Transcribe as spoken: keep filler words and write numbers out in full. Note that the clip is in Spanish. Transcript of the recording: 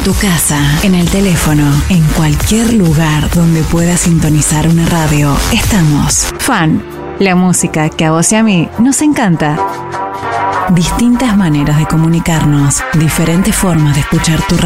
tu casa, en el teléfono, en cualquier lugar donde puedas sintonizar una radio. Estamos. Fan, la música que a vos y a mí nos encanta. Distintas maneras de comunicarnos, diferentes formas de escuchar tu radio.